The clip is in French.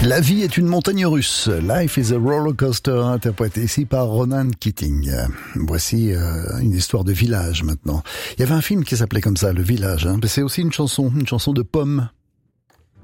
La vie est une montagne russe. Life is a roller coaster, interprété ici par Ronan Keating. Voici une histoire de village maintenant. Il y avait un film qui s'appelait comme ça, Le Village. C'est aussi une chanson de Pomme.